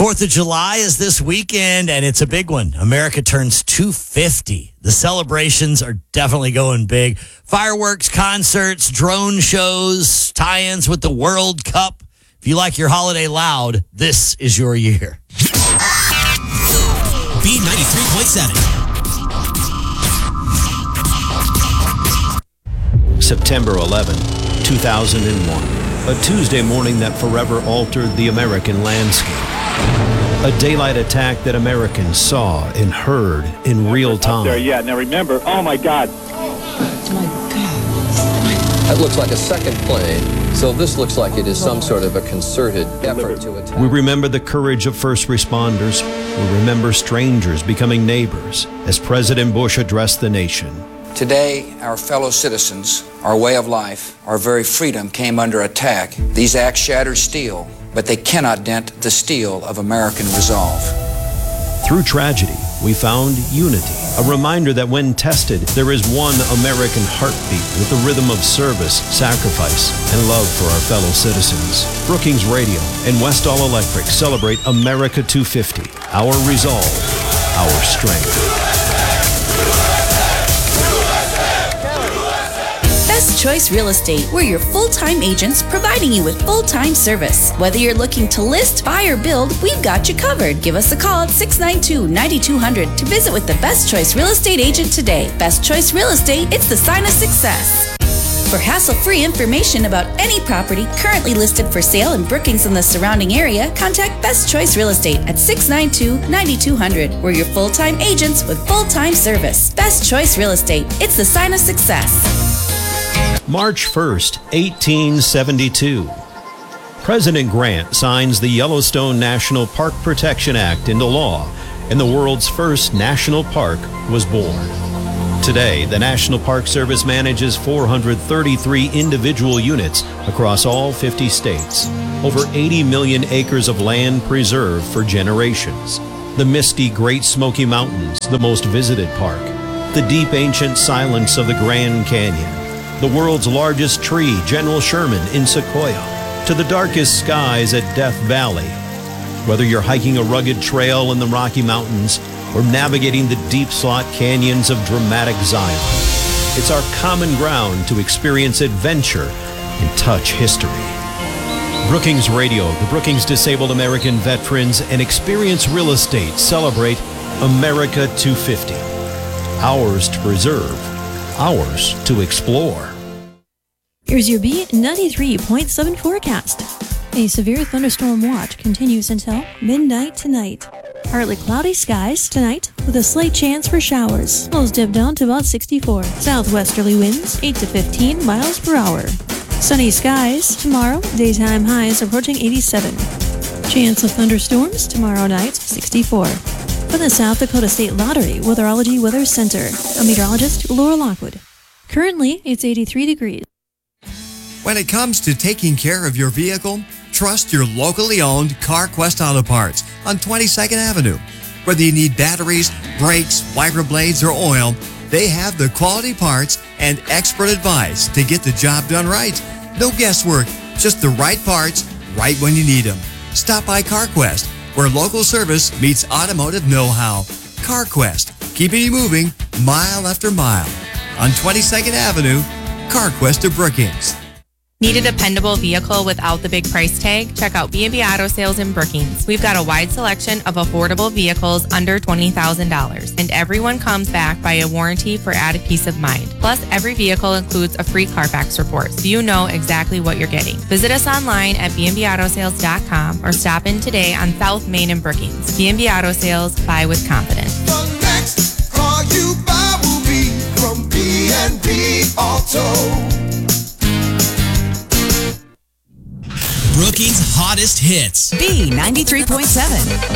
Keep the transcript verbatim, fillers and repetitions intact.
fourth of July is this weekend, and it's a big one. America turns two fifty. The celebrations are definitely going big. Fireworks, concerts, drone shows, tie-ins with the World Cup. If you like your holiday loud, this is your year. B ninety-three point seven. September eleventh, two thousand one. A Tuesday morning that forever altered the American landscape. A daylight attack that Americans saw and heard in real time. There, yeah. Now remember, oh my God. That looks like a second plane, so this looks like it is some sort of a concerted effort to attack. We remember the courage of first responders. We remember strangers becoming neighbors as President Bush addressed the nation. Today, our fellow citizens, our way of life, our very freedom came under attack. These acts shattered steel, but they cannot dent the steel of American resolve. Through tragedy, we found unity, a reminder that when tested, there is one American heartbeat with the rhythm of service, sacrifice, and love for our fellow citizens. Brookings Radio and Westall Electric celebrate America two fifty, our resolve, our strength. Best Choice Real Estate. We're your full-time agents providing you with full-time service. Whether you're looking to list, buy, or build, we've got you covered. Give us a call at six nine two, nine two zero zero to visit with the Best Choice Real Estate agent today. Best Choice Real Estate, it's the sign of success. For hassle-free information about any property currently listed for sale in Brookings and the surrounding area, contact Best Choice Real Estate at six nine two, nine two zero zero. We're your full-time agents with full-time service. Best Choice Real Estate, it's the sign of success. March first, eighteen seventy-two. President Grant signs the Yellowstone National Park Protection Act into law, and the world's first national park was born. Today, the National Park Service manages four hundred thirty-three individual units across all fifty states. Over eighty million acres of land preserved for generations. The misty Great Smoky Mountains, the most visited park. The deep ancient silence of the Grand Canyon. The world's largest tree, General Sherman in Sequoia, to the darkest skies at Death Valley. Whether you're hiking a rugged trail in the Rocky Mountains or navigating the deep slot canyons of dramatic Zion, it's our common ground to experience adventure and touch history. Brookings Radio, the Brookings Disabled American Veterans, and Experience Real Estate celebrate America two fifty. Ours to preserve, ours to explore. Here's your B ninety-three point seven forecast. A severe thunderstorm watch continues until midnight tonight. Partly cloudy skies tonight with a slight chance for showers. Lows dip down to about sixty-four. Southwesterly winds eight to fifteen miles per hour. Sunny skies tomorrow. Daytime highs approaching eighty-seven. Chance of thunderstorms tomorrow night sixty-four. From the South Dakota State Lottery Weatherology Weather Center, I'm meteorologist Laura Lockwood. Currently, it's eighty-three degrees. When it comes to taking care of your vehicle, trust your locally owned CarQuest Auto Parts on twenty-second Avenue. Whether you need batteries, brakes, wiper blades, or oil, they have the quality parts and expert advice to get the job done right. No guesswork, just the right parts, right when you need them. Stop by CarQuest, where local service meets automotive know-how. CarQuest, keeping you moving mile after mile. On twenty-second Avenue, CarQuest of Brookings. Need a dependable vehicle without the big price tag? Check out B and B Auto Sales in Brookings. We've got a wide selection of affordable vehicles under twenty thousand dollars, and everyone comes back by a warranty for added peace of mind. Plus, every vehicle includes a free Carfax report, so you know exactly what you're getting. Visit us online at b and b auto sales dot com or stop in today on South Main in Brookings. B and B Auto Sales, buy with confidence. The next car you buy will be from B and B Auto. Brookings' hottest hits. B ninety-three point seven.